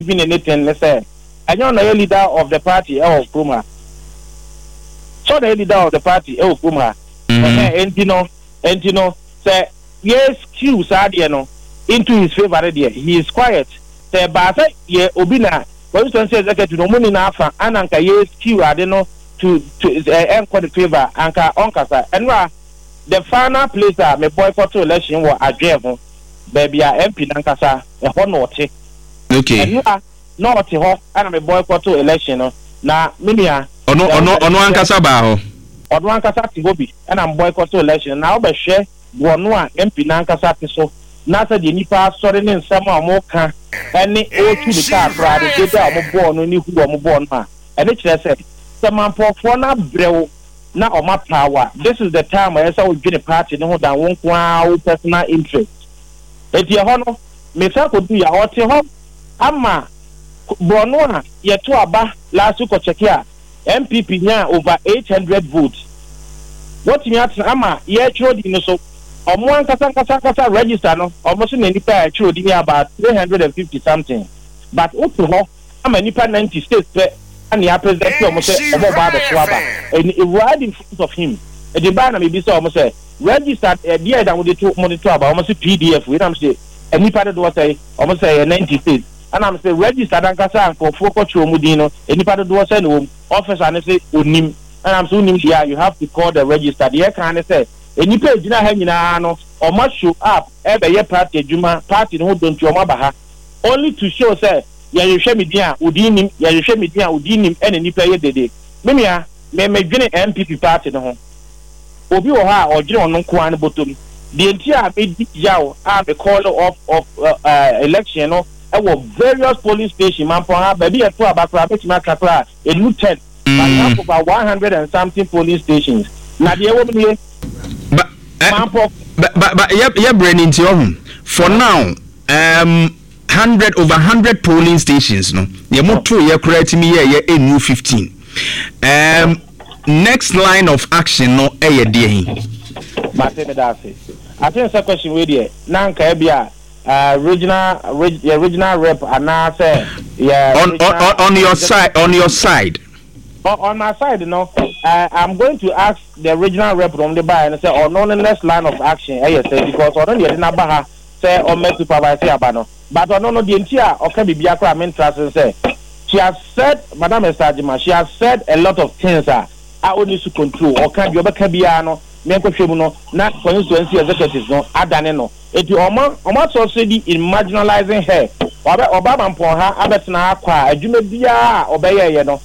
mean anything. Let's say, and you're the leader of the party, Kuma. So the leader of the party, Kuma. And you know, say yes, Q Sadiano into his favor. He is quiet. Say, but ye Obina, for instance, says okay to no money enough, and Anka yes, Q Adeno to enquire the favor, Anka Onkasa, and the final place that me boycott election was Adjevo, baby, MP Nankasa, a honor. Okay. And you are not a and me boycott election. Now, Minia, no, Ankasa Baho. Or one Casati Hobby, and I'm boycott election. Now, but share one MP Nankasa so. Nasa the Nipa, sorry, in some more can any old to the car, brother, get out born when you were born. And it said, someone for na brew na or my power. This is the time where I saw a party no than one wow personal interest. If you honor, Mesa could be a hot home. Amma Bonona, yet to Aba last week or Czechia, MPP now over 800 votes. What you have Amma, yet showed in so. One kasa register no almost in any pair actually about 350 something. But also how many 90 states and the president almost about the swaba and right in front of him. A debate may be so almost say registered a year that would do monitor about almost a PDF with them say any part of what say almost say 90 states. And I'm say registered and kasa for focus mudino any part of what say no office and say unim and I'm so nim here you have to call the registered here can I say any page na hanyina no or must show up every year party juma party no don't you mabaha only to show say ya yehwe media udinim ya yehwe media udinim ene nipa ye dede memia me dwene MPP party no ho obi wo ha o dwene ono nko an botom the entire be yaw a call of election no e wo various polling station man ha ba bi e to abakra betima kakra e lu 10 but have over 100 and something polling stations na de wo me but yeah brain into your for now 100 polling stations no ye moto ye correct me ye new 15 next line of action no e dey but I think a question we there nanka bia regional rep and say yeah on your side on my side, you know, I'm going to ask the regional rep from the bar and say, "Oh, no, the next line of action." Because already in Abaha say, "Oh, me supervise Abano." But I don't know the entire okay, Bibiako. I'm interested. Say she has said, Madam Estajima, she has said a lot of things. I only to control. Okay, you better be ano. Me ko no na constituency executives no adane no. Eti oma so say in marginalizing her. Obama mpon ha abetena akwa adwuma bia obeye no.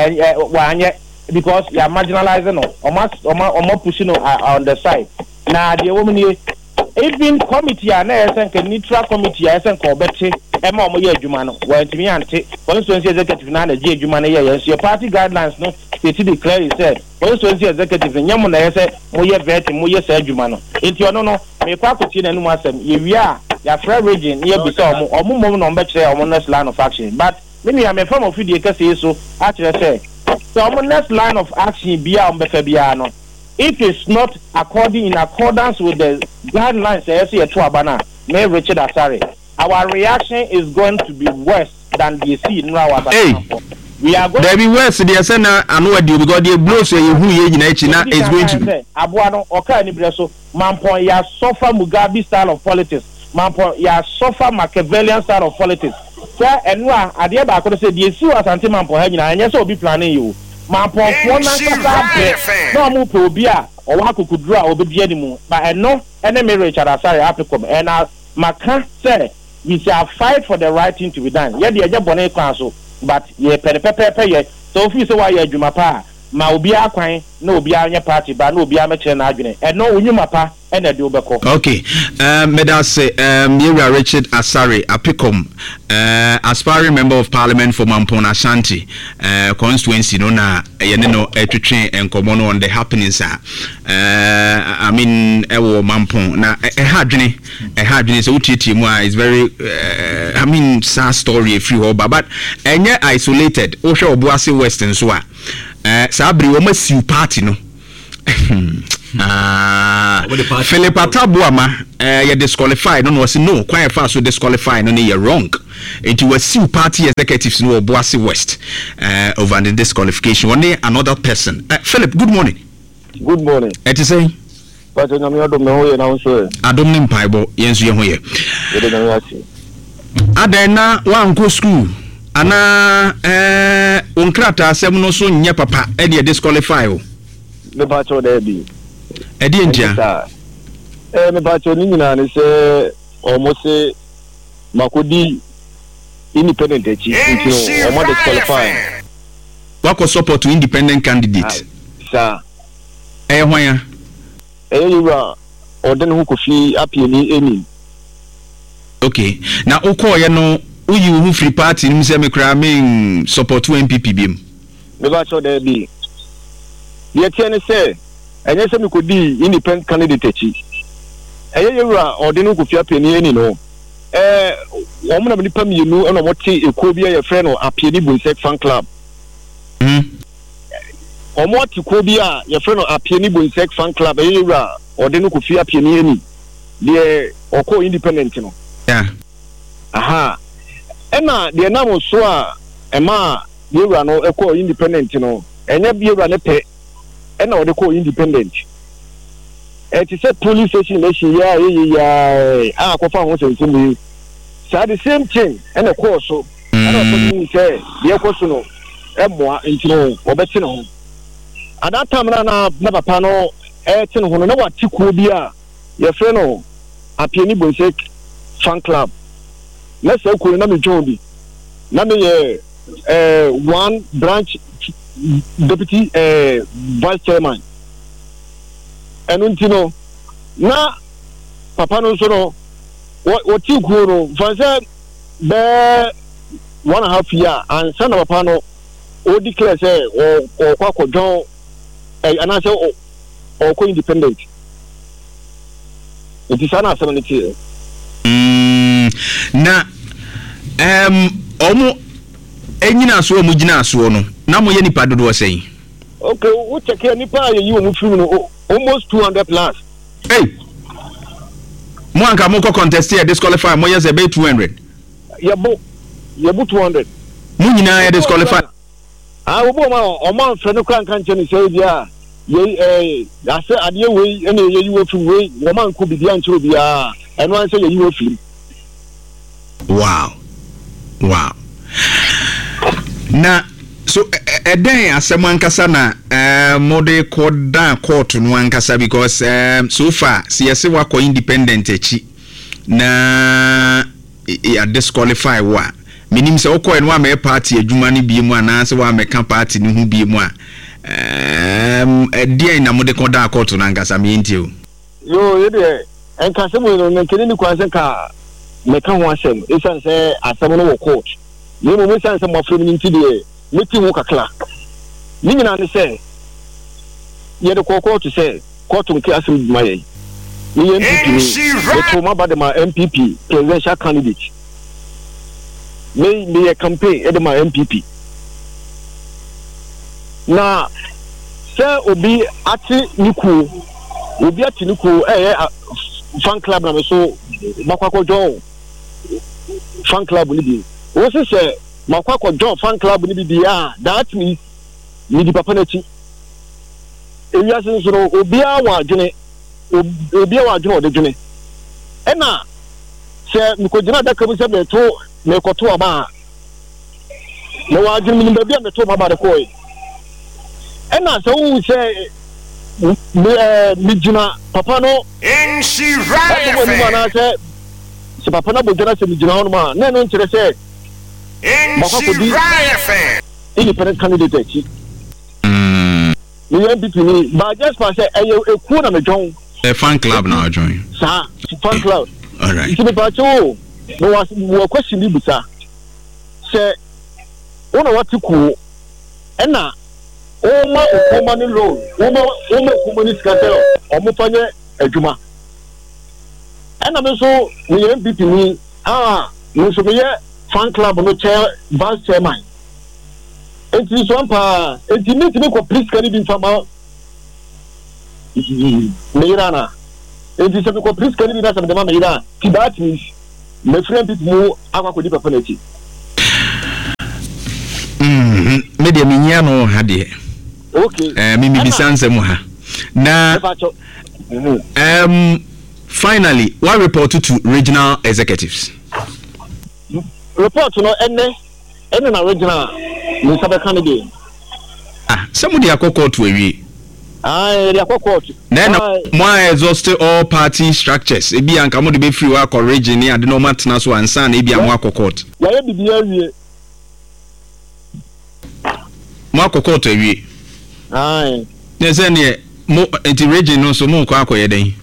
Because you are marginalizing or pushing on the side. Now the woman even committee and neutral committee I think or better Emma Moya Jumano, where to me ante, for instance executive Nana J Jumana yes, your party guidelines no they declare it said, for instance executive and Yamuna said Moya Vet Moya said Jumano. It's your no me quacotin and Masem, you are your fair region near Bissau or Mumon on better on next line of action. But maybe I'm a form of video so actually say so on next line of action be on Befabiano. If it's not in accordance with the guidelines to Abana, May Richard Asari, our reaction is going to be worse than the see now. Hey, we are going to be worse. The Asana and what do because the blows who is going to Abuano or Canibreso, Mampo ya suffer Mugabe style of politics, Mampo ya suffer Machiavellian style of politics. Sir, and one idea I could say the issue as anti Mampo Hagina, and yes, will be planning you. Mampo no more probia or one could draw or be anymore, but I know enemy Richard Asari Apicum and Macan said we shall fight for the right thing to be done. Yet the Jabone Council, but ye pepe yet. So if you say why you're Jumapa, Maubia Quine, no be on your party, but no be a mature argument, and no Unimapa and a Dubako. Okay, Medase, Mira Richard Asari Apicum, aspiring member of Parliament for Mampon Ashanti constituency, no, to train and common on the happenings. I mean, Mampon, now a hardney is OTT, is very, I mean, sad story if you hold, but and yet isolated, Osho Boise Western Swa. Sabri almost you party no. Philip Atabuama you disqualified no was no quite fast so disqualified no you're wrong. It was still party executives no Boise West over the disqualification. One day another person. Philip, good morning. Good morning. It is saying but I'm not know now so. I don't know Bible yes you here. Adena one go school. Ana unkrata asem no so nya papa e de disqualify o. Me ba cho there be. E de ntia. Me ba cho ni nyina ne se almost makodi independent echi nti o mo disqualify. Wako support to independent candidate. Sir. Hwan ya? Yura orden hu ko fi apieni eni. Okay. Na ukoye no uyu hu free party nim se me kra me support to MPP bim. Me ba cho there be. Ye tiene se enye se me ko di independent candidate echi. Yura orden hu ko fi apieni eni no. Omo na nipa mienu na wote eko bia ye friend no apieni Bunsek fan club. Omo ti ko bia ye friend no apieni Bunsek fan club yura orden hu ko fi apieni eni. De oko independent no. Yeah. Aha. Ena de na mo so a ema yura no eko independent no. Enya bi yura ne pe. Ena ode ko independent. Ti say police station na shi ya akofa ho sensimu. So the same thing ena ko so. Ena ko ni say de ko so no. Emoa ntino obeti no. At that time na papa no tin ho no na wati ko bi a ye frɛ no apieni Bunsek fan club. Let's say ko na me join bi. Na me one branch deputy vice chairman. Enuntino na papa no so no what ti ko no fanse be 1.5 year and son of papa no o declare say o kwa don and I say o ko independent. It is an assemblity. Na omo enyina so omo gina so no na mo ye nipa dodo say. Okay, we check here nipa ye you omo film no almost 200 plus. Hey. Mo anka mo ko contest here disqualify mo yes be 200. Ye bo 200. Mo nyina ye disqualify. Obo ma o man fre no kran kan che ni say bia ye ase ade we ene ye you film we wo man ko bibia ntro bia eno an say ye you film. Wow. Na so eden asem ankasa na mode koda court no ankasa because so far CSC wako independent echi na ya disqualify wa minim se okọ eno ama party adwuma ne bi mu ana se wa meka party ne hu bi mu a eden na mode koda court no ankasa me ntio yo ye de enkase mo no nkene ni kwanse ka meka ho asem esan se asem no wo court ye mo esan se mo afro ni nti de meti ho kakla ni nyina ne se ye de court to say court nke asem duma ye ni MPP ni to ma ba de ma MPP presidential candidate me a campaign de ma MPP na se obi ati niku obi ati niku fan club na me so makwakọ John fan club ni bi wo se makwakọ John fan club ni bi that means ni di papa na chi eya sin so obi a wa adwene o de dwene ena se mko gina da kabu se be to me koto aba na wa adwene ni ba bia me to ma ba de koy ena se wo se mi gina papa no in she right se papa na bojana se mi gina hono ma na no nkire se in she right independent candidate echi ni MPP ni ba just pass eku na me join fan club na join sa fan club all right iti me pa cho no was question bi busa se ona wati ku ena oma ni loan oma community scandal omo fanye adwuma ena me so ni MPP ni no so me fan club no chair vice chairman enti so ampa enti meet me ko please carry bin fama Meirana. It is a police can be that of the Mamma. That means my friend people are going to penalty. Media Miniano had it. Okay. Mimi Bisanse Moha. Now, finally, what report to regional executives? Report to no any original Mr. Kennedy. Somebody are called to a they are called. Then more exhausted all party structures. It be and come to be free work or region near the normal Naso and San, it be a Marco court. Why be the Marco court a week. Aye. There's any more region no so more quack or day.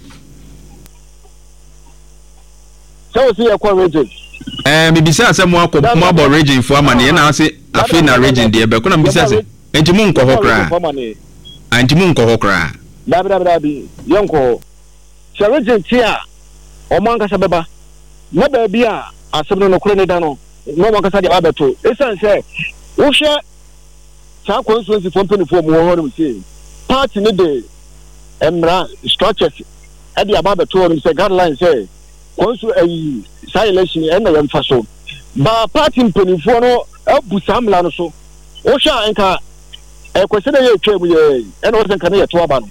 So see a core region. Maybe some more mobile region for money, and I say, I feel a region dear, but couldn't be said. And to Munko Hokra. And to Munko Hokra. Dabi, Yonko. Shall region tia or Manka Sababa. Never be a Sabino Crenedano. No one can say the other two. It's say, Usha. Some constituency from 24 more say. Party in the day, Emra structures at the above the tour, Mr. Guidelines say. Consul a election and the emphasis. But party in 24 no Busam Lanoso. Osha Anka, a question a trade and wasn't Canada to Aban.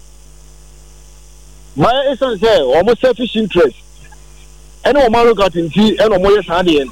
My essence say almost selfish interest. And no Maro got in tea and no more Sandian.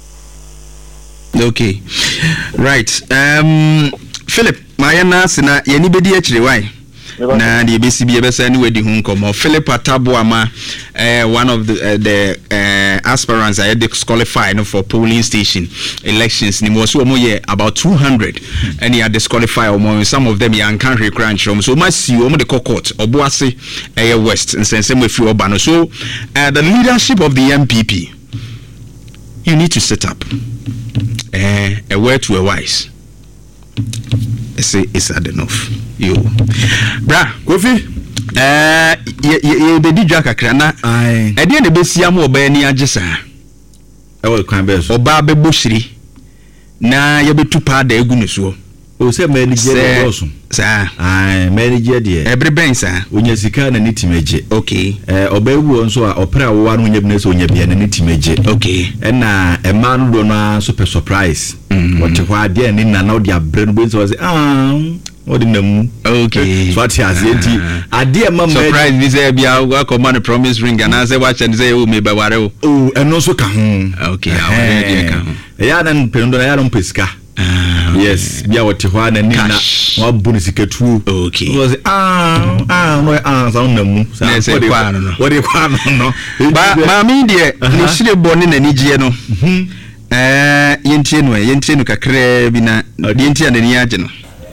Okay, right. Philip, my Sina, anybody actually why? Na the BCB best anyway the home come Philip Atabuama, one of the aspirants I disqualified for polling station elections. Ni was about 200, and he had disqualified some of them young country crunch room. So must see the court Obuasi West and same with you Obano. So the leadership of the MPP, you need to set up a word to a wise. I say it's had enough. You, bra, Kofi. Be di Jack Akrana. I didn't be see am oba ni agesa. I will come best. Oba be bushiri. Na ye be tupa da egu ne so. O se manager dey bosun. Sir. Ai, manager dey. Every ben sir. Onya sika na ni timeje. Okay. Oba ewu onso a opera wo anu nya bina so onya bia na ni timeje. Okay. Na e man do na super surprise. What you had there, and now their brain was what in the okay. So what has it? I dear mamma surprise me say be a welcome on a promise ring and I say watch and say oh me by what oh and also come okay yeah then pendo ya don pesca yes be what you had and nina what bonus get true okay was no so namu what they no but mami dear ni shile born na nigye no yentie no kakra bi na yentie na ni age no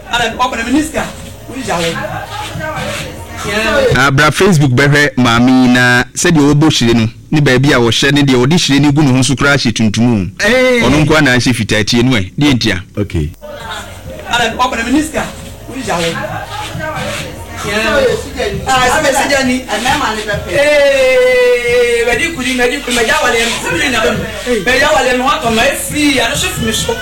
abra Facebook behwe mami na said you obo hire no ni ba bia wo hye ne de odi hire ni gu no nso kra hye tuntum ono nko na hye fitati enu de yentia okay ala open the minister we jawe Sejani, ready kuli meja wale msibili na bem. Meja wale mwako free ya chef miso.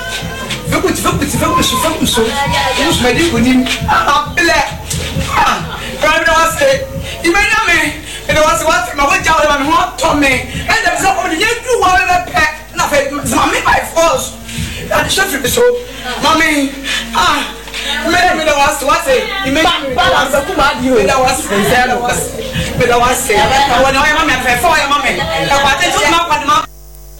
Fuku so. Us medi kuni apple. Prime no say. Imena me. And was what my waja wale mwako me. And there is a only you wale pe na fe mami by force. And chef miso. Mami me da was what say balance kuma di o me da was say when I am me for your mama e kwa te tu ma kwa ma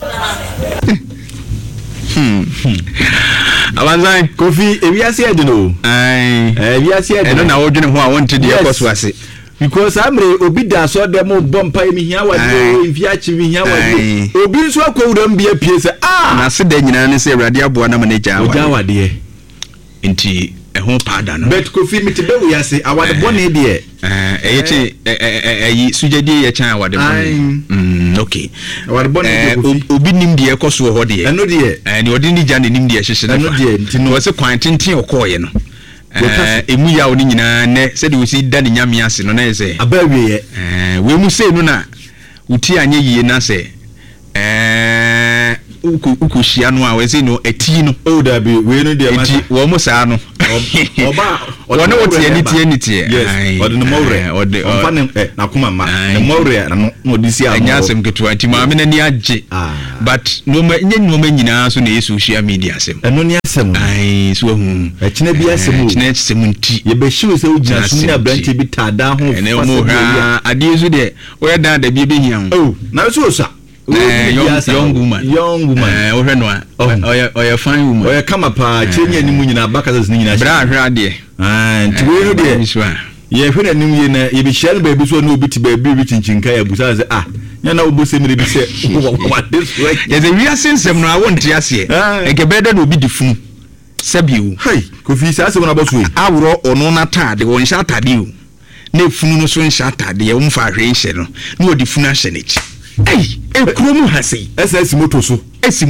Awanzai Kofi ewiase ade no ewiase ade no na wodwene ho a wonte de ekoso ase because amre obi da so dem bompa emi hia wade mfiachi mi hia wade obi nso akwuram bia pie se na se da nyina ne se awrade aboa na manager wade inti ehon pada no bet Kofi mitibe we ase awade bone de eyeche eyi sujedi ye chan awade bone okay awade bone obi nim de ekoso ho de eno de ni odi ni jane nim de hyehye na eno de nti no se kwan tenten okoye no emu ya oni nyina ne se de wosi da ne nyame ase no na ye se abawie ye we mu se no na uti anye yiye na se ukushia no a we say no eti no o da bi we no de ma eti wo mo saa no oba wona wo tie tie yes ode no mawre ode on na kuma ma na mawre na no disi a anya asem ketua ti ma me na ni agye but no ma nyina so na yesu social media asem eno ni asem ai so hu ekine bi asem ekine asem nti ye be shiw se ugina so na branch bi tada ho ene mo ha ade so de wo da bi be hia oh na so so young woman ohwe no oya fine woman oya kama pa chenye ni mu nyina baka zas ni nyina bra ahwe ade nti we no de ye hwe na nim ye na ye bi share ba bi so na obi ti ba bi chinchinka ya busa ze nya na obo semire bi se what this way ye ze wi asensem no awon ti ase e ke beda na obi difunu sabiu hey kofi sa asem na boso awro ono na tade won sha tade o na efunu no so nsha tade ye umfa ahwe nhye no na odi funu ahye nechi ekrum hase esi moto so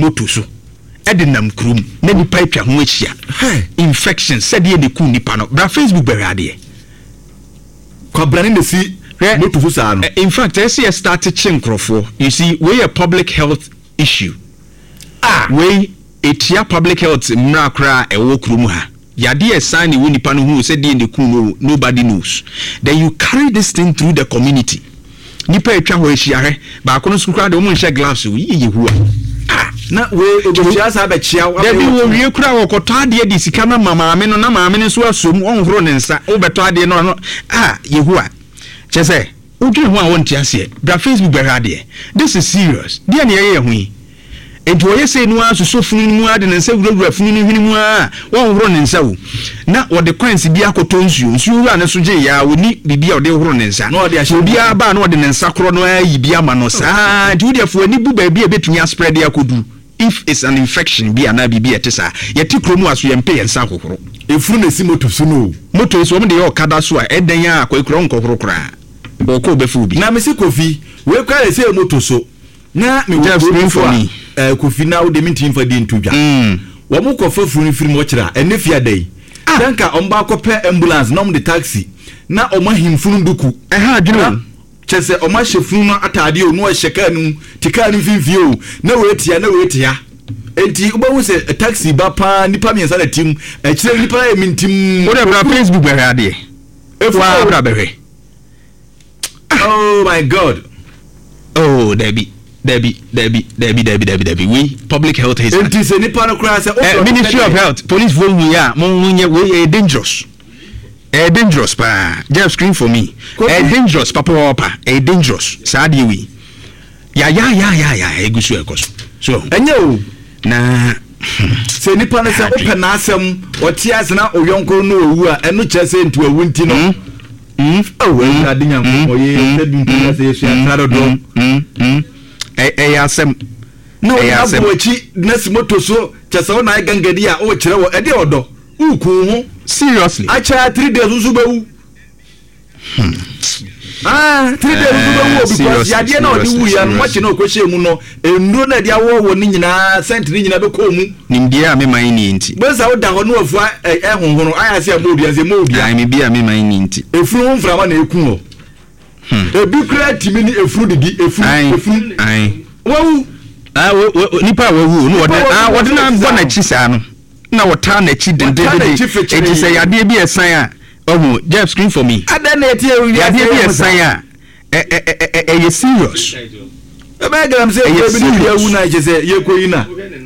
edinam krum na nipa atwa ho achia infection said ye de ku nipa no bra Facebook berade kwa brani ne si moto so sa no in fact esi start chinkrofo you see we a public health issue we etia public health mrakra ewo krum ha yade esane wo nipa no hu said ye de ku no nobody knows then you carry this thing through the community nipa etwa ho ehia ba kono sukura de mo nhye glass wo yehu na we obochia sa ba chia wa de bi wo wie kura wo koto ade di sika na maame no na maame no so asom onhoro ne nsa wo beto ade no yehu chese udwe ho a wonti ase bra Facebook berade this is serious de na ye hu enti wo yese no asoso funu mu ade ne nsa wura funu ni hwini mu wonhoro ne nsa wo na wo de coins bi akoto nsuo wura ne so je ya woni bibia wo de horo ne nsa no de ahye bia ba na wo de ne nsa koro no ayi bia ma no saa enti wo de afo ani bu ba bia betumi spread ya kodu if it's an infection bia na bibia tesa ye tikromu aso ye mpe ye nsa kokoro efuru na si moto so no moto so mo de yo kada so a eden ya akokoro nkokoro kra boko befu bi na me si kofi we kwa le se moto so na me wo for me kofi na wo de mintin fa di ntudwa wo mo kofa furu firi mo kira ene fia dai danka omba akopɛ ambulance na mo de taxi na oma himfunu duku adwene chese oma hyefunu no atade o no hyeka nu tika nu finfie o na wetia enti ubawu se taxi ba pa nipa miensa na tim kire nipa e mintim wo de bra Facebook berade efa bra berre oh my god oh Debbie we public health is enti se nipa no kra se Ministry of Health police phone we are we dangerous pa just screen for me dangerous papa dangerous saadi we ya egusu ekos so enye o na se nipa no se open na asem otias na oyonko no owu a eno chese ntu awu nti no we adinya ko ye seduntu se yesu ataro do asem no abuachi nasi moto so chese o na gangadi a o kire wo ede odo uku ho seriously acha 3 days usu bewu 3 days usu bewu because yade na odi wu ya no wachi na okwehye mu no enduro na dia wo ni nyina cent ni nyina be ko mu nimdie a me man ni nti besa wo da ho no afua ehonhono aya se amodi anze modi ai me bia me man ni nti efuru mframa na eku ho ebi kra timi ni efuru didi efuru ai wo nipa wo no wode na go na chi saa no na wota na chi dende eti say yade bi esan a ohu just screen for me ada na eti yade bi esan a you serious ebe gram say ebi ni ya wu na je say ye koyi na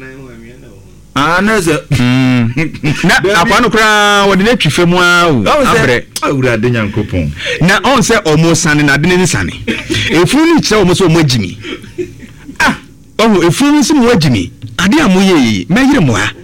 na ze na apano kra wode na twife mu a abre awura de nyankopon na on say omo sane na de ne sane efuru ni kire omo so omo agimi efuru si mo agimi ade amoye meyire mo ha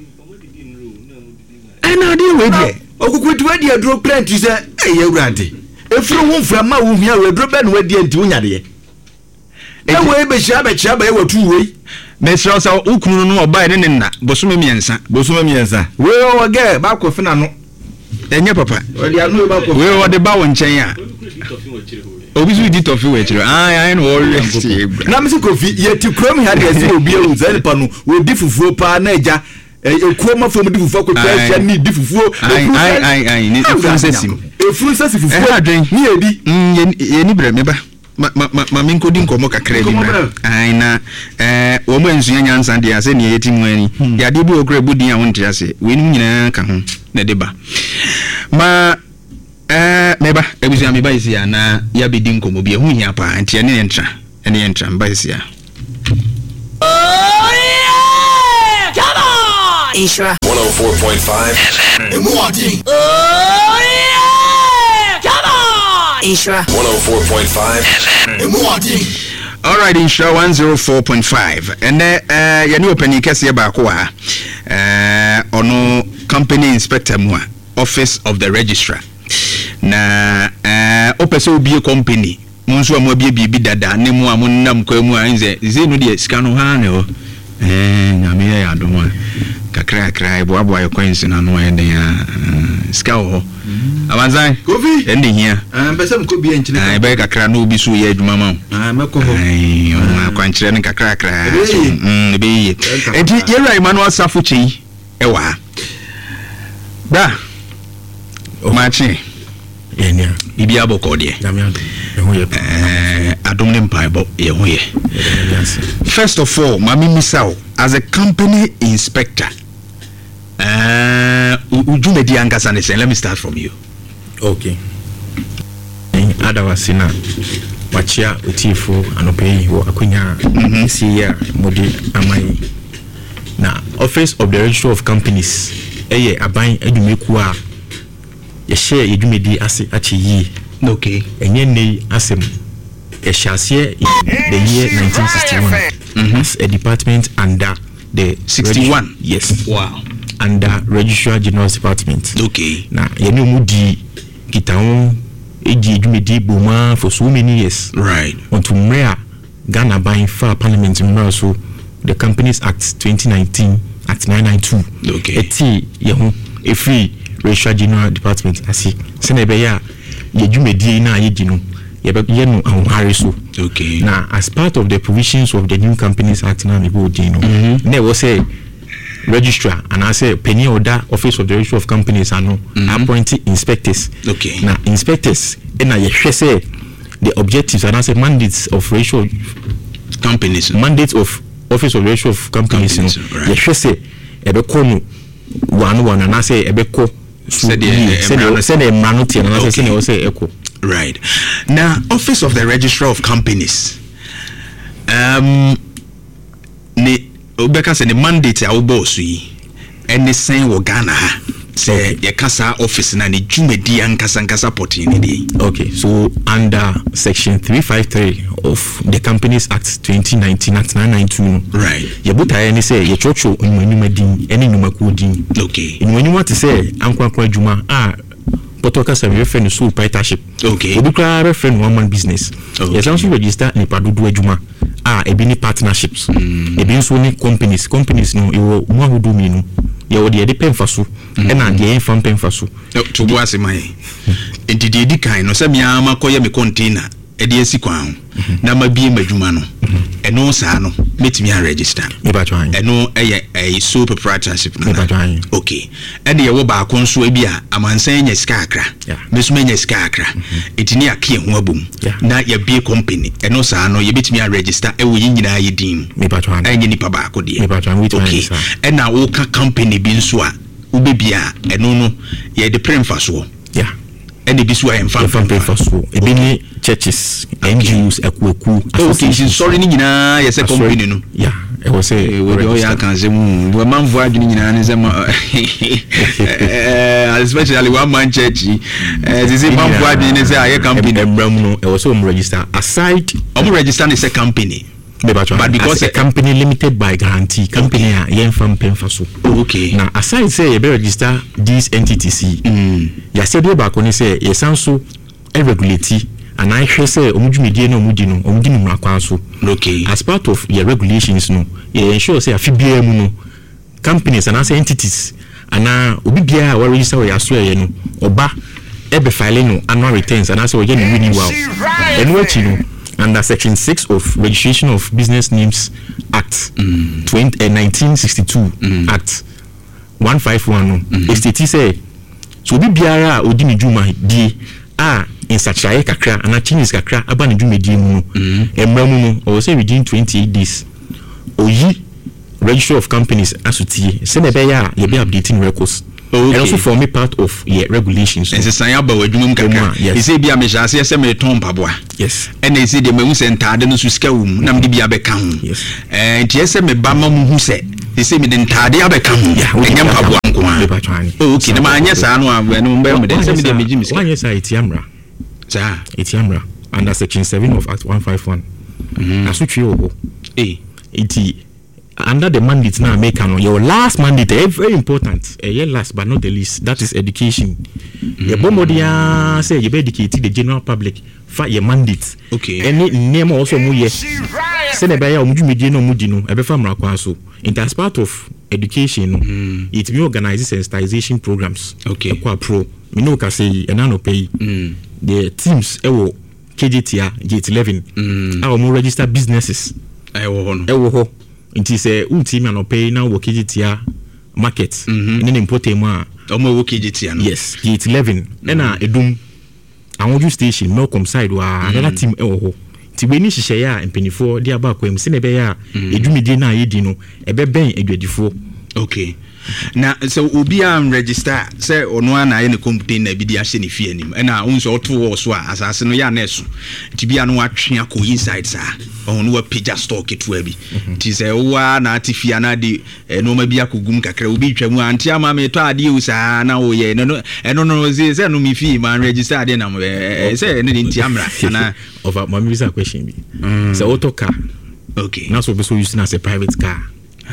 na ade we de okukutu we de adro plant say eye awurade efuru ho mframa wo hia we adro be na we de anti wo nyade e we be hia ba ye watu we mesro sa ukunu no oba ne nna bosome miensa we o ge ba ko fina no enye papa we anu ba ko we o de ba won chen a obi su di tofi we chiro ai no worry na me se kofi ye ti krom ha de se obi e uzali pa no we di fufuo pa na eja ekuoma fom di fufuo ko twa ni di fufuo ai ni efuru sesi fufuo ni edi ye ni bre me ba ma minkodi nkomo kakra bi na ai na wo mo ensu nyansa de ase ne yeti mu ani ya de bi okra budin a wonte ase we nu nyina ka ho na de ba ma meba ebusia meba isi ya na ya bedi nkomo bi ehu hia pa anti ene entra mba isi ya come on Ishra 104.5 Emwadi oh yeah come on Ishra 104.5 Emwadi all right Ishra 104.5 and ya ni openi kese ba ko ha ono company inspector mu office of the registrar na opese obi company munso amu bia bi dada ne mu amunam kwa mu anze zenu de sika no ha ne o nyame ya adom kakra eboaboa coins na no ende ya sika ho amanzai kofi ende hia besem ko bi enchine be kakra no obi so ye adwuma ma meko ho o kwankyere ne kakra be yi enti yera Emmanuel Safuchi ewa da o machi enya bibi aboko de nyame adom eho ye adom ne mpaibo ye ho ye first of all mami misao as a company inspector ujumedi angasa ne say let me start from you. Okay. Adawasina wachia utifu anopei wo akunya siya modi amai na office of the registrar of companies eye aban edumeku a ye share edumedi ase achi yi. Okay. Enye nei asem ye share the year 1961 as a department under the 61. Yes. Wow. Under Registrar General's Department. Okay. Na yenu mudi kitaon eji edumedi boma for so many years. Right. Onto mrea Ghana buying for Parliament in so the Companies Act 2019 Act 992. Okay. Eti yehu a free Registrar General Department asi senebe ya edumedi na yejinu yenu ahunhare so. Okay. Now as part of the provisions of the new Companies Act na mebo dino. Ne wo say registrar and I say penny order office of the registrar of companies and appointed inspectors. Okay. Now inspectors and I say the objectives and I say mandates of registrar companies, mandates of office of the registrar of companies. Right. Yes, say ebe one and I say ebe send a manuti and I say also echo. Right. Now office of the registrar of companies Obeka say the mandate a boss yi any sign wo Ghana ha say ye kasa office na ne dwumedi ankasa poti ne dey. Okay, so under section 353 of the Companies Act 2019 Act 992 right ye buta any say ye chocho nwanyimadin any numakodin. Okay, nwanyiwa to say ankwa adwuma Potoka se refer no sole proprietorship. Okay. Obi kra refer no one man business. Okay. Yes, also register ni padodo adwuma. Ebi ni partnerships. Ebi nso ni companies no ewo mu ahodo mi no. Ye wo de pemfa so. E na de enfam pemfa so. To bo ase mai. Enti de di kan no se me ama koye me container. E de esi kwan. Na ma bie madwuma no. Eno sa no metimi a register. Me ba twan. Eno eye sole proprietorship na. Me ba twan. Okay. E de ye wo ba konso e bia amansan nya sika akra. Me so nya sika akra. Etini akie ho abom. Na ye bie company. Eno sa no ye betimi a register e wo yinyina ye din. Me ba twan. Enye nipa ba ko de. Me ba twan. Okay. E na wo ka company bi nso a wo be bia eno no ye de premfa so. Yeah. And this way from so ebini churches NGOs ekueku associations sorry ni nyina yes company no yeah e was say we do ya kan say mu we man vo adwini nyina ne say especially one man church this is man vo adwini ne say aye company embram no e was so register aside register ne say company but because a company limited by guarantee company a yen fam penfaso. Okay. Now aside say you register these entities ya said we back on say you sound so regulatory and I say omudwumedie na omudino omudino mrakwanso. Okay. As part of your regulations no you ensure say afibia mu no companies and as entities ana obi bia we register we aso ye no oba ebe filing no annual returns and as we get no renewal. And what you know under section 6 of Registration of Business Names Act 1962 Act 151 it say so bi biara odi ni djuma di nsakyerɛeɛ kakra ana changes kakra aba ne dwumadi mu no mmra mu no ɔwɔ sɛ within 28 days oyi registry of companies asutie sɛ na ɛbɛyɛ a yɛbɛ updating records. And also form a part of regulations. And say about Jumum Kaka. He said, Be a measure, say, me Tom Pabua. Yes. And they say, the Moose and Tardens who scum, Nam Dibia become. Yes. And yes, me Bama who said, they say, me then Tardia become. Yeah, Pabua. Okay, the man, yes, I know. Why, yes, I Etiamra. Etiamra. Under section 7 of Act 151. That's what you under the mandate now make your last mandate very important last but not the least, that is education. Your bomodia say you be educate the general public for your mandate. Okay. Any name also muye say na be ya omudwumedie no mudino ebe fa mrakwa so in as part of education it be organize sensitization programs. Okay. Kwa pro me no ka say enano pay the teams ewo KJTR J11 our more register businesses ewo ho nti sɛ unti me no pay na wo KJTR market ne importe mu a omo wo KJTR no yes gate 11 na edum awonju station Melcom side wa another team ewo ho ti we ni hyehyɛ ya mpanifo de aba akwam se ne be ya edumidie na yedi no ebe ben adwadifo. Okay. Na so obi am register say ono ana ye ne computer na bi di ahye ne fie anim na unso oto wo so a asase no ya na eso ti bia no atwe akọ inside sa ono wa page stock eto abi ti say wa na atifia na de no ma bi akogum kakra obi twa mu anti ama me to ade u sa na wo ye no no say no mi fie man register ade na say ne nti amra na over my visa question bi say auto car. Okay. Now so be so using as a private car.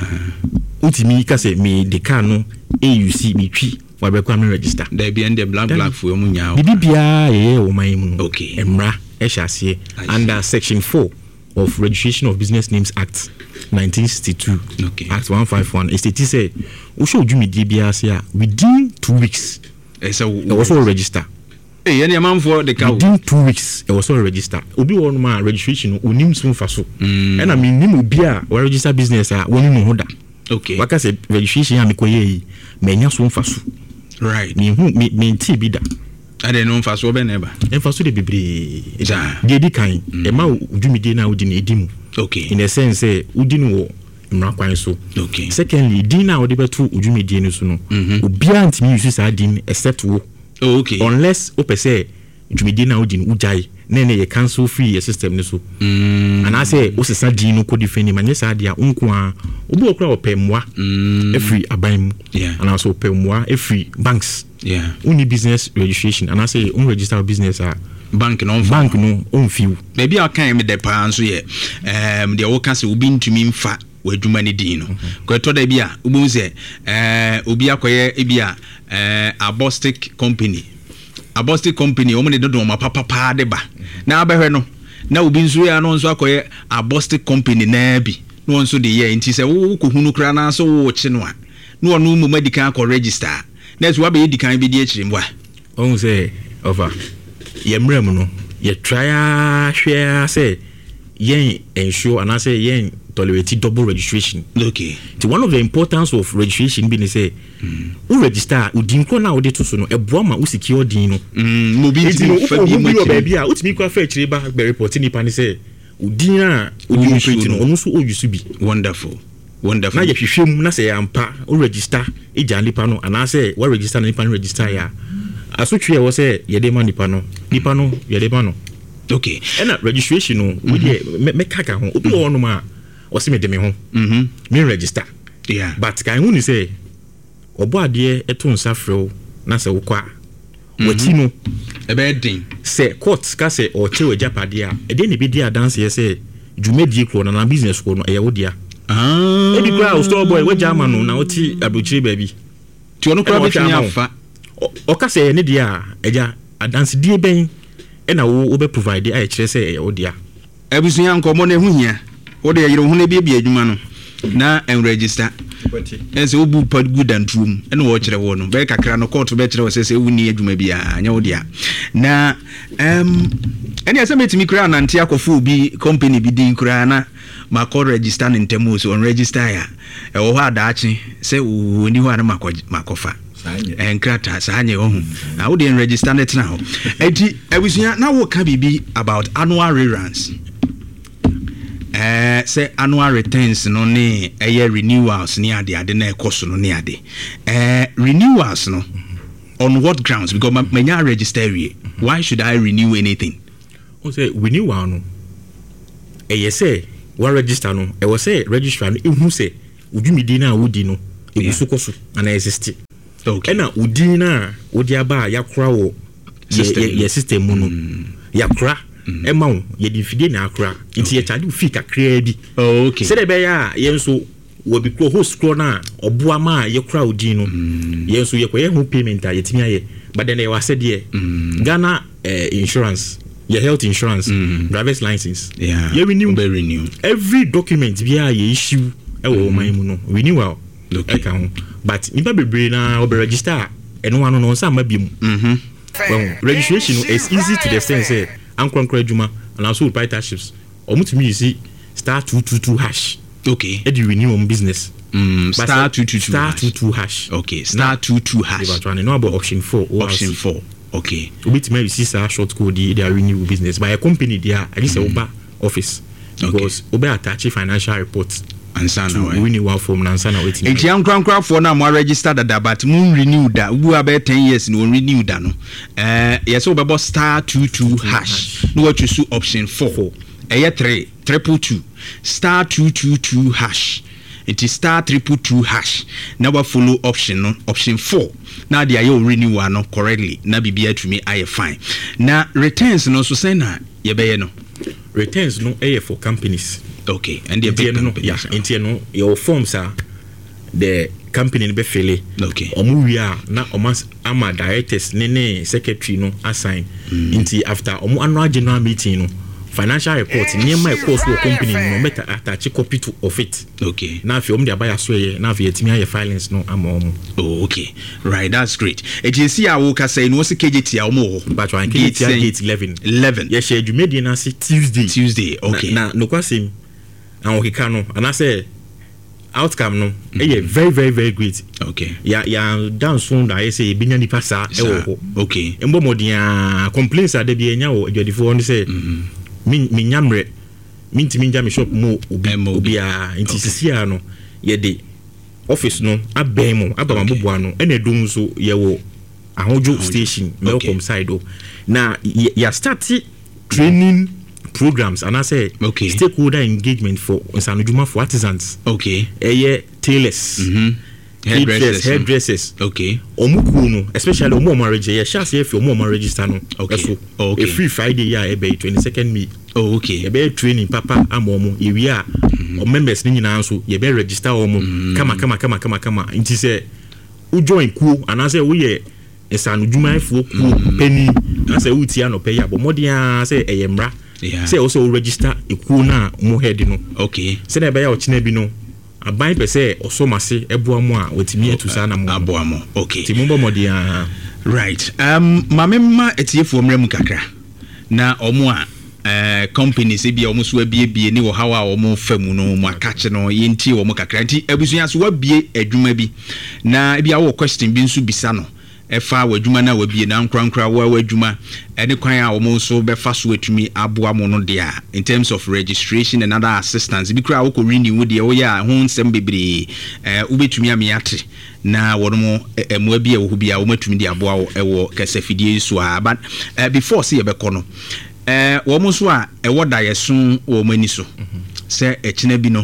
Utimi ka say me the car no AUC me twi wa be kwa me register there be and the black for mu nya bibia ye o man mu. Okay. Emra e hase under section 4 of Registration of Business Names Act 1962. Okay. Act 151 it states say we show dwumedie bia say within 2 weeks so also register. Any man for the cow within 2 weeks it was all register obi won ma registration onim so mfa so and I mean nim obi a we register business a woni no hoda. Okay. Waka say registration am koye yi menya so mfa so right me hu me nti bi da ade no mfa so be neba mfa so de bebre de di kan e ma dwumidie na odi na edimu. Okay. In a sense say odi no mmra kwan so. Okay. Secondly din na odi beto dwumidie no so no obi anti me use sa din except wo. Oh, okay. Unless opese dwumidie na odi no ujai na ye cancel free your system ni so and I say o sesa din no ko defend man yesa dia nko a obi okura opemwa every aban and also opemwa every banks only business registration and I say on register business bank no on few maybe I can me the pan so ye the o can say obi ntumi mfa wadwuma ne din no ko to da bia obi say obi akoye e bia Abostic company omo ne dodo ma papa de ba na abehwe no na obi nso ya no nso akoye Abostic company na bi no nso de ye nti se wo ko hunu kra na so wo chi no a no ono mu medical ko register na so abe edikan bi de akire mwa on say over ye mrem no ye try hwe say yen ensure and I say yen tolerate double registration. Okay. So one of the importance of registration be say who register udin ko na ode to so no eboa ma secure din no. Mobility no fa bi mo baby a utimi kwa fa chire ba be report ni pa ni say udin a udin create no ono so oyusu bi. Wonderful. Na ye hwehwem na say ampa o register e jalipa no and I say what register na nipa no register ya. Asotwe e wo say ye de ma nipa no ye de ma no. Okay. And registration no we me kaka ho obi wo no ma o se me de me ho me register but kan hu ni say obo ade eto nsa frɛw na se wo kwa wati no e be din say court ka say o che wajapade a e de ne bi dia dance ye say dwumedie kro na business kro no e ye wo dia e bi kwa o store boy wajama no na oti abrochire baby ti ono kra betumi afa o ka say ne dia eja dance die ben e na wo be provide a kire say e ye wo dia abusunya nkomo na hu hia wo de yire hu na bi adwuma no na en register ese obu pad good and true ene wo kire wo no be kakra no court be kire wo se wuni adwuma bia anya wo dia na ene ase metimi kra na ntia kofo bi company bi din kra na makɔ register ne ntɛm so on register ya ɛwɔ hɔ adaache sɛ woni hɔ ana makɔfa enkrata saa nye ho na wo dey register net na ho enti abusua na wo ka bibi about annual reruns say annual returns no ne renewals ne ade na ekoso no ne ade renewals no on what grounds because manya register why should I renew anything o say renewal no say one register no e was say registrar no ehu say udumidi na wodi no ebusukoso ana exist okay na udin na wodi aba yakora wo ye system mu no yakora ema wo ye di fide na akora nti ye charge fee kakra bi okay say be ya ye nso wo bi kro host kro na oboa ma ye kora udin no ye nso ye koye hu payment a ye timi aye but then ye was said here Ghana insurance your health insurance driver's license you renew every document bia ye issue e wo man mu no renewal okay but nipa bebre na obe register eno wano no nsa mabiem well registration is easy to the sense say ankronkro adwuma and also proprietorships omutumi use *222# okay e di renew on business *222# okay *22# but one know about option 4 okay obitime use sa short code they are renew business by a company there at least oba office because oba attach financial reports ansana renewal form ansana waiting enti ankrankra for na mo register that but moon renew that we about 10 years no renew that no yes oba *22# no what you see option 4 322 *222# it is *322# now we follow option 4 now they are renewal no correctly na bibia to me I fine na returns no so say na ye be no returns no for companies. Okay, and the big company. Yeah, no, your forms are the company be fele. Okay. Omuria na omas ama directors nene secretary no assign. Inti after omu annual general meeting no financial report near my course for company no matter attach copy to of it. Okay. Now if you the buyer swear now if you timi your filings no am. Oh, okay. Right, that's great. Agency I will say no KJT omo. But one KJT 11. Yes, you made the answer Tuesday. Okay. Na no question. And we can and I say outcome no very very very great. Okay. Ya down soon I say binya ni pasa okay. Embo modia complaints are there be enya wo adwadifo on say min nyamre mintimi njame shop mo obi a intisisia no ye de office no abemo abamboboa no ene dum so ye wo ahojo station welcome side o na ya start training programs and I say stakeholder engagement for Nsanujuma for artisans. Okay. Tailors. Hairdressers. Okay. Omukuno, especially omo marriage. Yeah, shall say if omo marriage no. Okay. So, okay. A free Friday yeah, ebe 22nd May. Oh, okay. Ebe training papa amomo. We are members ni nyina so ye be register omo. Kama. Inti say u join ku and I say we ye Nsanujuma for penny. I say utia no pay ya but modia say eyemra. Yeah. Say also register ekuo na mo head no. Okay. Say na be ya ochina bi no. Aban pe say osomase eboa mo a wetimi etusa na mo. Aboa mo. Okay. Ti mo mo dia. Right. Mamema etiefo mrem kakra. Na omo a companies e bia omo so abie ni wo hawa omo famu no mo akache no yenti omo kakra nti abusunya so wabie adwuma bi. Na bia wo question bi nso bisa no. Efa wadwuma na wabie na nkrankra wadwuma ene kwan a wo so befa so atumi aboa mo no dia in terms of registration and other assistance bi kra wo ko renew dia wo ya ho nsem bebre ubetumi amiate na wo mo mo bia wo bia wo matumi dia aboa wo ewo kasafidie so a but before see ebeko no wo mo so a ewo da yeso wo mani so se ekina bi no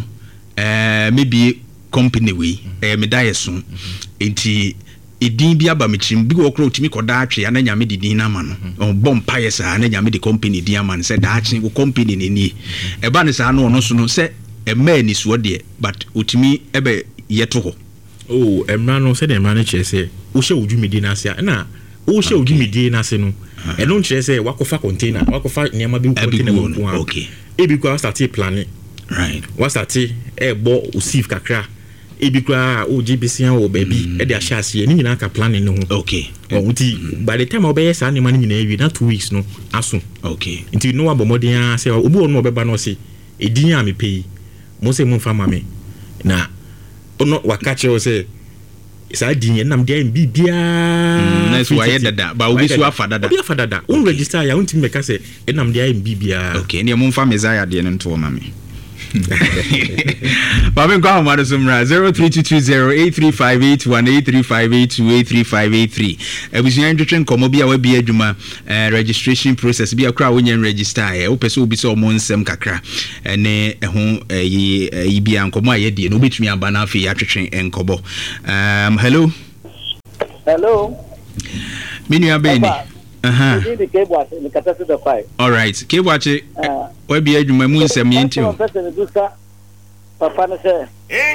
maybe company we me da yeso enti edin bi aba mechim bi okro timi koda atwe ana nyame didin na ma no bom paye sa ana nyame de company di ama no se da atwe wo company ni eba ne sa no no so no se ema ni so de but utimi ebe yeto ho emra no se de emra ne che se wo hye odwumidi na se na wo hye odwumidi na se no eno nche se wakofa container wakofa niam bi container wo okay ebi kwa start planning right wa start bo usif kakra ebikra GBC o baby e de ahase ni nyina ka planning no okay unti by the time obey sa anima ni nyina ewi na 2 weeks no aso okay unti no abomodin say obu no obeba no say edin a me pay mo say mo fa mame na ono wakache o say sa di enam dia bibia na so aye dada ba obi so afa dada on register ya unti meka say enam dia bibia okay ne mo fa mezaya de nto mame Babin kwa hamadu sumra 03220835818358283583 ebusuyan twetwen komo bia wa bia adwuma registration process bia kra wonyen register e opese obi se omo nsem kakra ne ho yi bia nkomo ayedie no betumi aba na afi ya twetwen enkobo hello minu abeni the cable in the catastrophe 5. All right. Kewache we be adwuma mu nsem yentio. Papa say.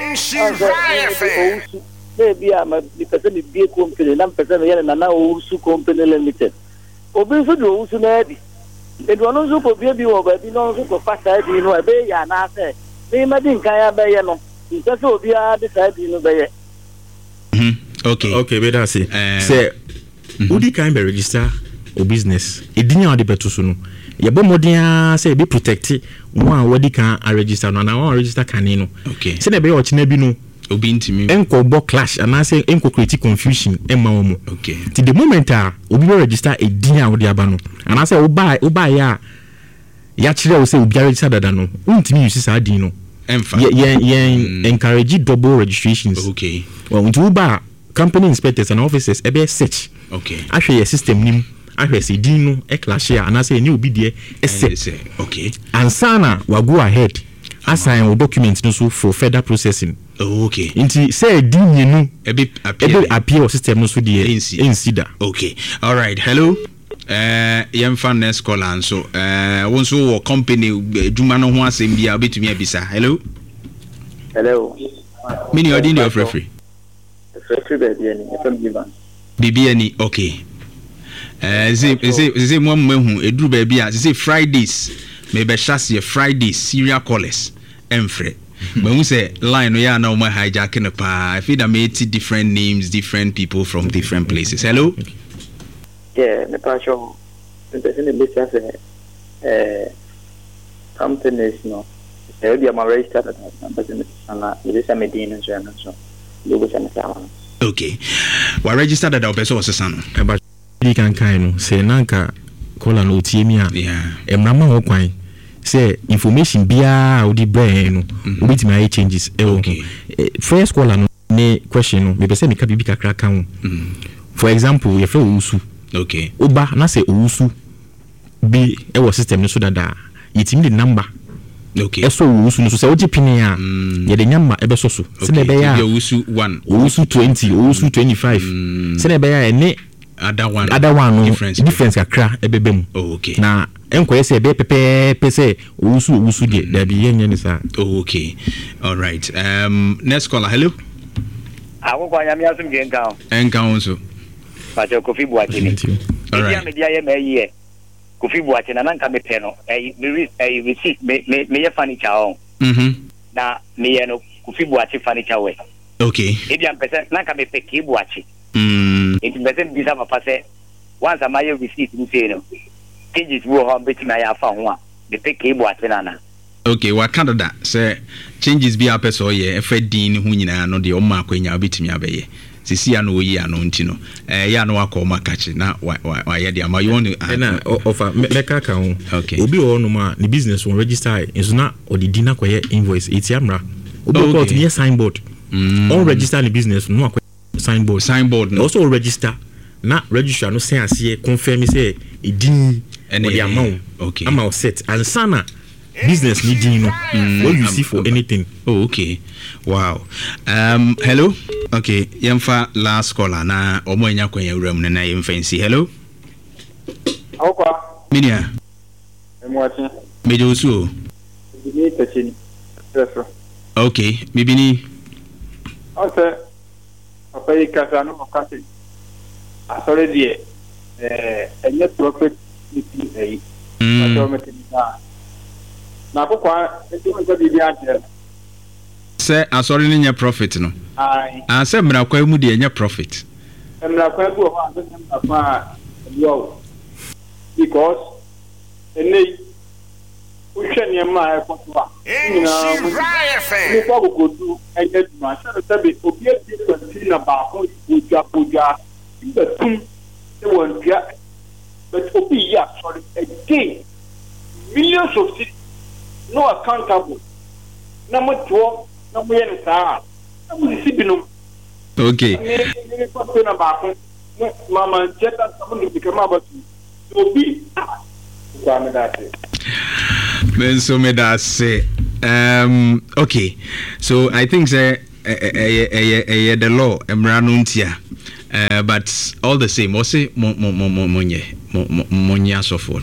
Maybe I'm a person be company, nam person here na Usu company limited. Obi so do Usu na di. E do no so ko bi wo ba bi no so ko pasa di no e be ya na say. Me ma din kan ya be ye no. Nse so obi a de side di no be ye. Okay, better say. Say Udi can be register or business. Edinya ade beto so no. Ye bo modern say be protect one wadi can register no na one register kan no. Okay. Say na be o china bi no obi ntimi. Enko bo clash and I say enko create confusion emma wo mo. Okay. Till the moment obi register edinya ode aba no. And I say oba ya kire o say obi register dada no. Untimi use sa adin no. Emfa. Ye encourage double registrations. Okay. Well, unto uba company inspectors and officers ebe search. Okay. Ahwe your system nim ahwe se din no e clash here and I say any obi there say okay. And sana we go ahead assign our documents no so for further processing. Okay. Inti say din ye no ebe appear system no so there insida. Okay. All right. Hello. Yemfa next call and so won so company djuma no ho asem bia obetumi abisa. Hello. Mini ordinary of referee. Bibiani, okay. Ze mo mehu eduru ba bia ze Fridays maybe chassis Fridays serial callers emfre. But we say line no ya na my hijacking the pa. I feel that may different names, different people from different places. Hello. Yeah, the passion. The person in business companies no. They will be registered at business and it is a Medina so. Okay. Wa registered that person was son. But you can kind say nanka call an OTM yeah. Emrama ho kwan say information bia odi brain no with my changes. Okay. First call an ne question no be say me ka bibi kakra kan. For example, you feel usu. Okay. Oba na say usu be e was system no so that yitimi the number. Okay. Eso usu no so say oji pini a ye de nyamba ebe so so. Se na be ya usu 1, usu 20, usu 25. Se na be ya ene other one no difference kakra ebebe mu. Okay. Na enko say be pepe say usu de da bi yenye ni sa. Okay. All right. Next caller. Hello. Akoko anyame asum gen kan. Enka onso. Pacho Kofi Buachi ni. All right. Media ye me Kofi Buachi na nanka me pe no receipt me ye furniture on. Na me ye no Kofi Buachi furniture we. Okay. Edia mpese nanka me pe Kofi Buachi. Enti mpese bisa papa say once am I receipt ni say no. Pages wo ho beti na ya fa ho a me pe Kofi Buachi na. Okay, wa Canada say changes be a person ye efe din hu nyina no de o ma akwanya obetimi abeye. Sisi ya no oyi ano ntino ya no akoma kachi na wa ye de ama you want na offer meka ka ho. Okay. Obi o no ma the business won register enso na odidi na koye invoice etiamra. Obi ko to be signboard. On register the business no akwa signboard no. Also register na register no say ase confirm say edin or the amount. Okay. Amount set and sana business need you know what you see for anything. Oh, okay. Wow. Hello. Okay, yemfa last caller na omo enya kwanya wuram na yemfa nsi. Hello. Akwa. Minia. Emwati. Mejosu. Bibini tachini. Yes. Okay, bibini. Ose. Papa ikasa no okase. Asore die enye profit ni na kwa enti mo bibi ate se asori ni nya profit no ai se mra kwa mu de nya profit mra kwa bu ho ase mra kwa yo because enei wohwɛ nneɛma a ɛkɔ so a nipa gogodu ɛnyɛ dwuma sɛ sɛbe obi adi kwanti na baako podwa mbatum sɛ wɔndua but obi yi asɔre a day millions of cities no accountable na motoɔ na moyɛ no saa na modesi binom okay ne kɔto na baako mama nkyɛ ta sɛ mo ne bikama abatu obi kwa me dase Menso me dase okay so I think say the law emrano ntia but all the same what's it monye asofo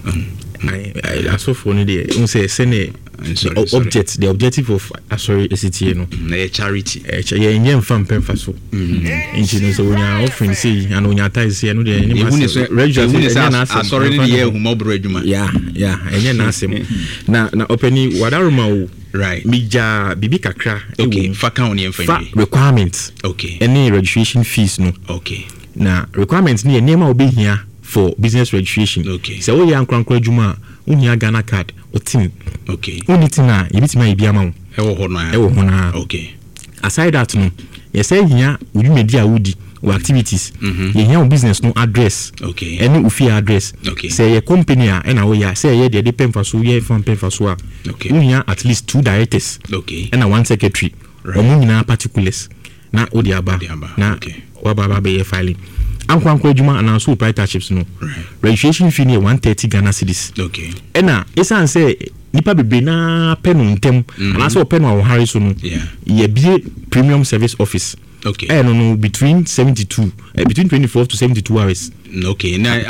asofo no dey say sene object the objective of SCTA no na charity ye nyem fam pemfa so nti no so wonya offering say and wonya ties say no dey any register na sorry the year hu mobro adwuma enye na asem na openi wadaruma wo right mija bibi kakra okay fa ka on yemfa requirements okay any registration fees no okay na requirements ni enema obehia for business registration okay so we yankwankwa adwuma unia Ghana card otin okay unitina ebitima ebiama wo ewo ho na okay aside that no you say hia udumedi awudi or activities you hia business no address okay any ufi address okay say your company a na wo ya say ye de pemfa so ye fan pemfa so a okay hia at least 2 directors okay and one secretary omo nyina particulars na odi aba na wababa be filing ankwankwa adwuma and also proprietorships no registration fee near 130 Ghana cedis okay ena esan say nipa bebe na penu ntem and also penu a hare so no ye bie premium service office okay no between 72 between 24 to 72 hours okay na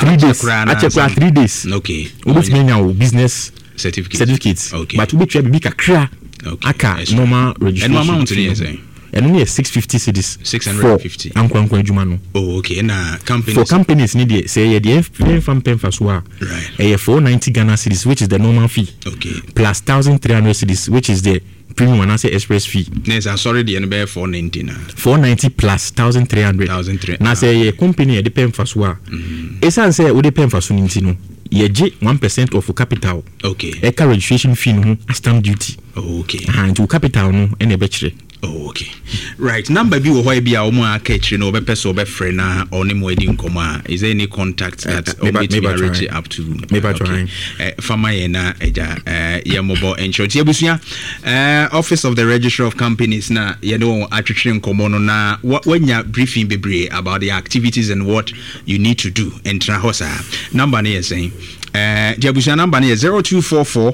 3 days okay which mean our business certificates okay but we try be kakra aka normal registration and amount say and only 650 cedis 650 ankwankwa adwuma no okay na companies for companies need dey say ye dey fam pemfa so a right 490 Ghana cedis which is the normal fee okay plus 1300 cedis which is the premium and say express fee yes sorry the be 490 na 490 plus 1300 na say ye company ye dey pemfa so a esan say we dey pemfa so ninti no ye je 1% of capital okay eka registration fee no stamp duty okay and capital no ene be kire okay right number bi wo hoy bia o mo aka kire no be person be free na oni mo edi nkoma is there any contact that maybe reach up to maybe trying fama ye na eja ye mobile insurance ebusua office of the registrar of companies na ye no atwetwe nkomo no na wanya briefing bebre about the activities and what you need to do entra hosa number na ye saying jabusua number na ye 0244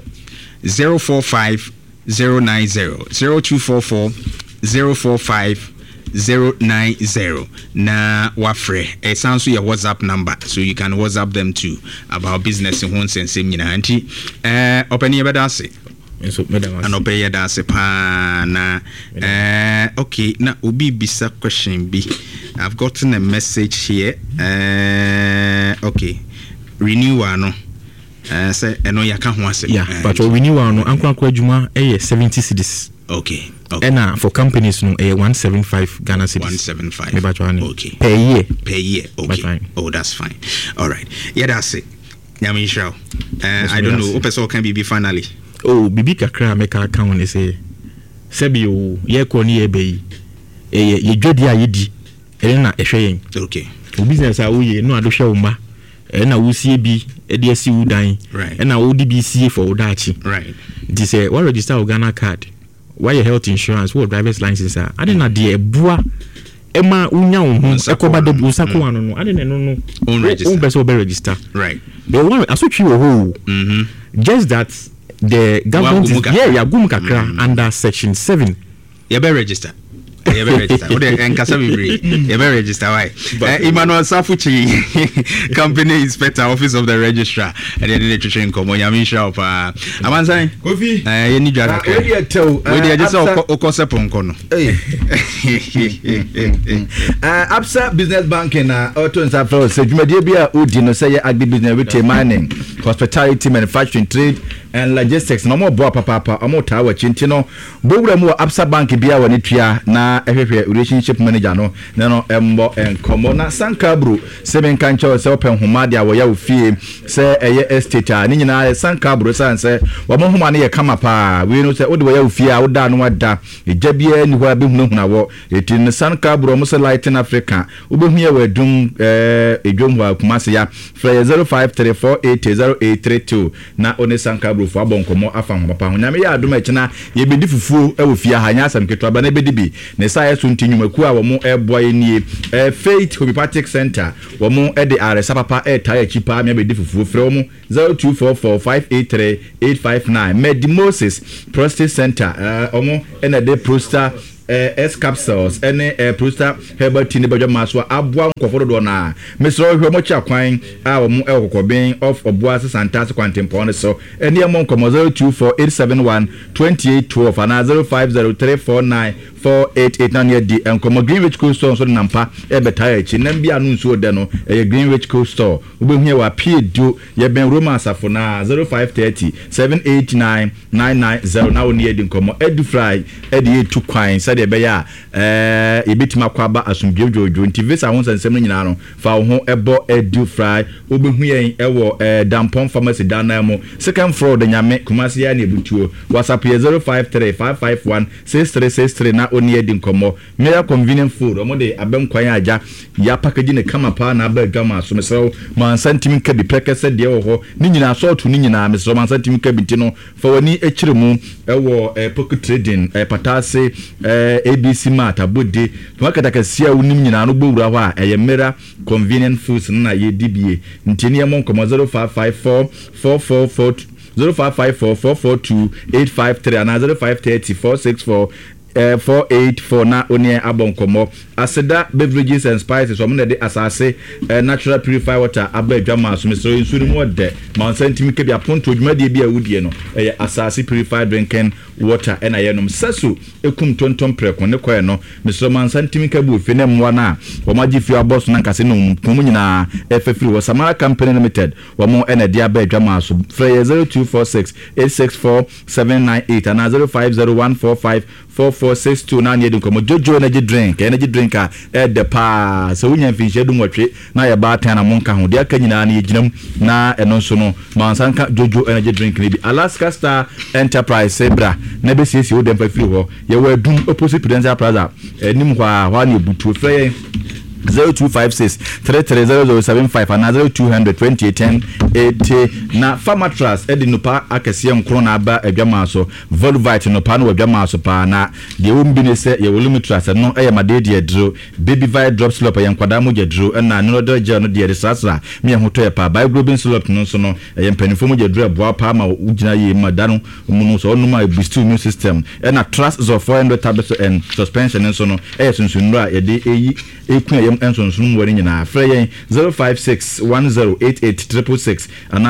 045 090 0244 045 090 na wafre sounds your WhatsApp number so you can WhatsApp them too about business in one sense nyina anti open your bedase and open your dase pa na okay na obi bisa question bi I've gotten a message here okay renewal no say eno yaka ho ase but renewal no ankwankwa adwuma 70 cedis okay and for companies no 175 Ghana cedis 175 okay per year okay oh that's fine all right that's it nyame shao I don't know opeso can be finally bibi kakra make account ne say sebi o ye ko ni ebe ye dwedi a yedi na ehwe yen okay o business a wo ye no ado hwe wo ma na wo sie bi e de asi wo dan na wo di bi sie for wo dachi right this say what register Ghana card why your health insurance what driver's license are ade na de ebua ema unya wo ho ekoba de usako wano no ade na no on register register right the one asotwi wo ho just that the government is gum kakra under section 7 you be register what enkasa bibri you be register why Emmanuel Safuchi company inspector office of the registrar and the literature nkomo nyamisha opa amansan Kofi ye ni dwara ka we dey just okosepon nkono Absa business banking na auto and safra se dwumadie bia odi no say agri business with mining hospitality, manufacturing, trade and logistics. No more boa papa omo tawa chintino bowura mu Absa Bank bia woni tua na ehwehwe relationship manager no embo enkomo na Sankabro seven kancho se open homa dia wo ya ofie se eye estate a ni nyina Sankabro sanse wo mo homa ne ye kama pa we no se wo de wo ya ofie a wo da no wada eja bia ni ho abehunahuna wo etin Sankabro mo se Lighting Africa wo behu ye wadum edwom wa kumase ya 0534800832 na one Sankabro for abonkomo afa ho papa ho nyame ya adom akina ye bedi fufuo e wo fie ha nya asam ketwa ba na bedi bi ne sa yeso ntinyumaku a wo mo eboa enie Faith Homeopathic Center wo mo e de aresa papa e ta ya chipa me bedi fufuo frɛ wo mo 0244583859 Medimosis Prostate Center omo ena de prostate S capsules ene prostate herbal tea ne badwa maso aboa nkoforo do na mesro hwe mo cha kwan a wo mo ekokobin of oboase santas kwantempo ne so ene mo nkomo 0248712812 ana 0503494888 na ne di enkomo Greenwich Coast Store so nampa ebeta ya chi nam bia no nsuo de no Greenwich Coast Store obehu ya wa piedu ye ben romance afo na 0530789990 na woni edi nkomo edufry edi etu kwan de beya ebitima kwaba asumdwodwo nti visa ho sansem nyina no fa ho ebo edu fry obehu yen ewo Dampon Pharmacy dana mo second floor de nyame Kumasi ya na ebutuo WhatsApp 0535516363 na oni edi nkomo meya convenient food omo de abem kwan aja ya package ne kama pa na ba gama so mesro man santim ka bi prekese de wo ho ni nyina so to ni nyina mesro man santim ka bi tino fa wani echiremu ewo pocket trading patase ABC Mata Bode wakata kasia unim nyina no gbowura ho a eyemera convenient foods na ye dibie ntini ya monko 0554442853 and 0530464484 na onie abonkomo aseda beverages and spices so mo de asase natural purified water abadwama so mesro insuru mo de man sentimi ke bia ponto dwuma de bia wudie no asase purified drinking water ena yenom sasu ekum tonton preko ne koe no mesro man sentimi ke bu fi ne mwa na wo magi fi abos na nkase no kum nyina efefiri wo Samara Company Limited wo mo ena de abadwama so free 0246864798 and 0501454462 na ne dinko mo Jojo energy drinker de pa so wunya finche dum watwe na ya ba tan na monka ho de aka nyina na yeginam na eno so no mansanka Jojo energy drink ne bi Alaska Star Enterprise Sebra na be siesi wo dem fa firi ho ye wa dum opposite Prudential Plaza nim hwa na ebutu frɛ 0256330075 and 0200281080 na Pharmatras edinupa akese nkro na aba adwama so Volvite no pa na adwama so pa na de wombi ne se ye volumetras no eyamade de adro baby vite drops slop yenkwada mo jedro na no do je no de resasra me hoto ye pa biglobin slop no so no yempanifo mo jedro aboa pa ma ugina ye madano mu no so onuma boost immune system na trust zo 400 tablets and suspension so no sunsunura ye de eyi ekun ensonsum wori nyina frɛ yɛn 0561088666 and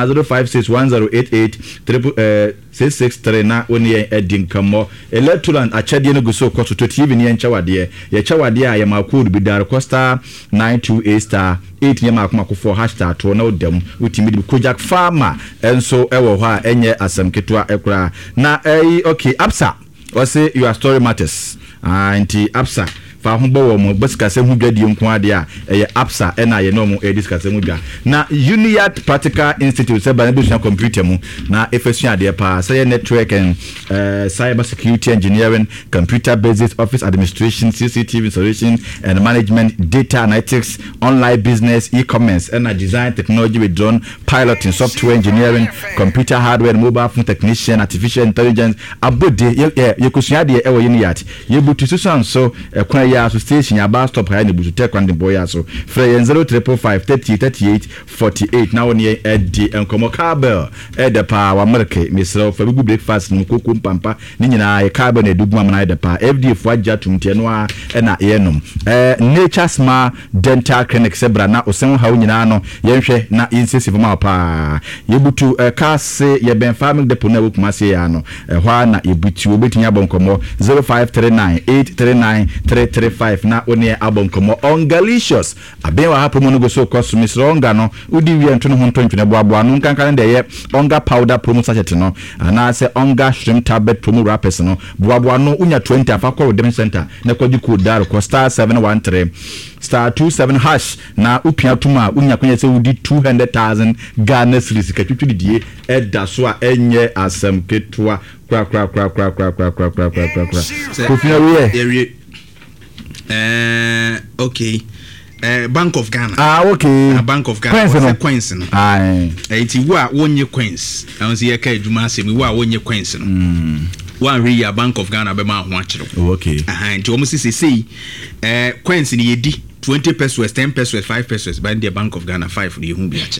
0561088663 na oni yɛn edinkamo electoral akyɛdeɛ no guso kɔso to TV ne yɛn kyɛwadeɛ yɛ kyɛwadeɛ a yɛ ma code bi dar costa 92A star 8 yɛ ma akoma hashtag to na odam utimi de Kojak Farmer enso ɛwɔ hɔ a ɛnyɛ asɛm ketwa ɛkura na okay Absa wase your story matters anti Absa fa ho bo mo basika hu dwadi nko ade a Absa na ye no mo discuss mu dwa na Uniad Practical Institute se ba na business computer mu na efesu ade pa say network and cyber security engineering, computer based office administration, CCTV installation and management, data analytics, online business, e-commerce and design technology with drone piloting, software engineering, computer hardware and mobile phone technician, artificial intelligence abode ye kusua de ewo Uniad ye butu so ya so station ya bus stop ha ne butu tek kwande boy ya so free 0345303848 na woni edi enkomo carbel edepa wa merke misro fa bigu breakfast no koko mpampa ni nyina ye carbel na eduguma na edepa FD fo agya tumte no a na yenom Nature Smart Dental Clinic sebra na osen ha nyina no yenhwe na insesive ma pa ye butu kase ye ben farming depot na wokumase ya no hwa na ebutu obetinya bonkomo 0539839333 0244 na one album komo Ongalicious aben wa hapo no go so koso Mr. Onga no udi wi nto no ho ntwentwene boaboa no nkankan de ye Onga powder promo sachet no ana se Onga shrimp tablet promo wrappers no boaboa no unya 20 afa kwa redemption center na kwaji code dar ko star 713 star 27 hash na upia tuma unya kwanya se udi 200,000 Ghana cedis katwitwi die eda so a enye asem ketwa kwa kofia we okay Bank of Ghana. Okay. Bank of Ghana. Coins no. Enti wa wonye coins. Anzi ye ka adwuma asemi wa wonye coins no. One real Bank of Ghana be ma ho akere. Okay. Enti omo sisi coins ni yedi 20 pesos, 10 pesos, 5 pesos by the Bank of Ghana 5 the hu bi ache.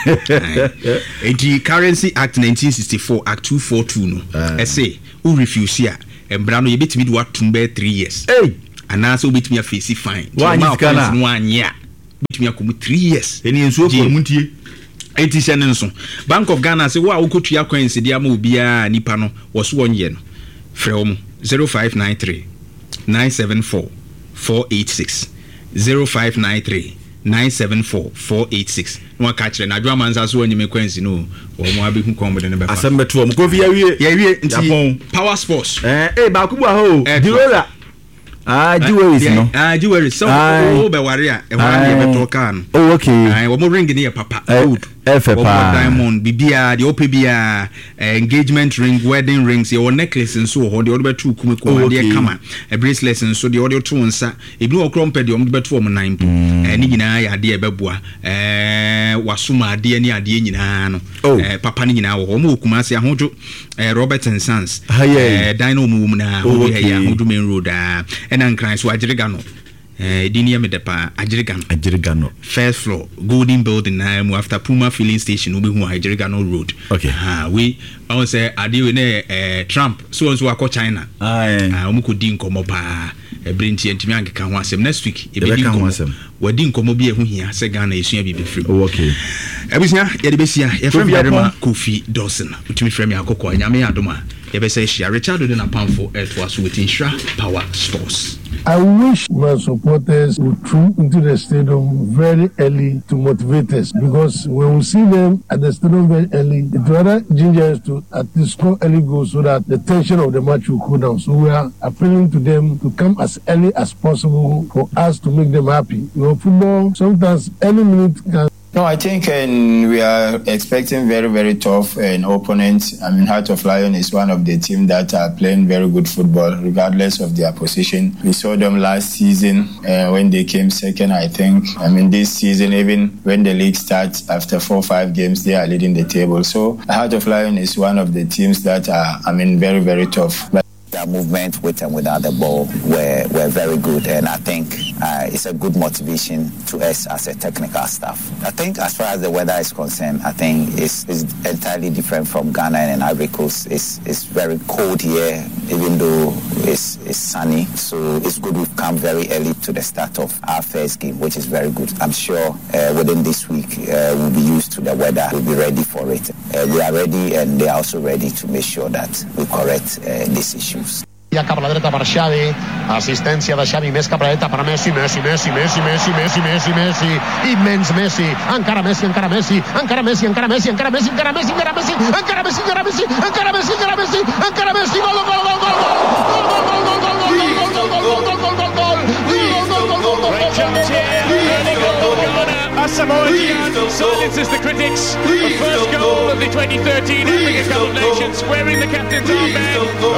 Enti Currency Act 1964 Act 242 no. Say who refuse here embra no ye betimi do atum be 3 years. Hey. Anasa obetumi afesi fine. Wa nyikana no anya. Betumi akomu 3 years. Eni enso ko muntie. Enti se ne nso. Bank of Ghana say wa ukotua coins dia ma obia nipa no wo so wonye no. Frɛ wo 0593 974 486 0593 974 486. No ka kire na adwa manza so wonye me coins no. Wo mo abehu kombe ne be fa. Asembeto wo ko via wie. Ya wie nti Power Sports. Ba ku bua ho. Dirola. Jewelries no. Jewelries. So be warrior e wan e beto kan. Oh okay. Wo mo ring ni e papa. Good. Efepa. Diamond bibia the opbia engagement ring, wedding rings, your necklace and so ho the other two kumeko dey kama. A bracelet and so the other two nsa. E bi okrom pe the ombeto om 9. Ni nyina ya de e beboa. Wasuma de ni ade nyina no. Papa ni nyina wo mo kumase ahojo Robert and Sons. Dino mum na ho ya ahojo main road ena nkran so agirega no dini me depa agirega no first floor golden building na mu after Puma filling station obi hu agirega no road. Okay. We I say ade we na Trump so akọ China omu ko di nkomo pa ebrinti entimi ankeka ho asem next week e be di nkomo wadi nkomo bi ehu hia se Ghana esua bi befri. Okay. Ebusia ye de besia ye frame Yarema Kofi Dawson utimi frame akoko anyame adoma ye be say share Richard de na pamfo to aso with Insura Power Sports. I wish my supporters would troop into the stadium very early to motivate us, because when we see them at the stadium very early, it rather ginger us to at least score early goals so that the tension of the match will cool down. So we are appealing to them to come as early as possible for us to make them happy. You know, football, sometimes any minute can. No, I think we are expecting very, very tough opponents. I mean, Heart of Lion is one of the teams that are playing very good football, regardless of their position. We saw them last season when they came second, I think. I mean, this season, even when the league starts, after 4 or 5 games, they are leading the table. So, Heart of Lion is one of the teams that are, I mean, very, very tough. Their movement with and without the ball were very good, and I think it's a good motivation to us as a technical staff. I think as far as the weather is concerned, I think it's entirely different from Ghana and Ivory Coast. It's very cold here, even though it's sunny. So it's good we've come very early to the start of our first game, which is very good. I'm sure within this week we'll be used to the weather. We'll be ready for it. We are ready, and they are also ready to make sure that we correct these issues. Ja cap a la dreta per Xavi, assistència de Xavi, més cap a la dreta per Messi, immens Messi, encara Messi, encara Messi, Samoa Gyan silences the critics. The first goal of the 2013 African Cup of Nations, wearing the captain's armband.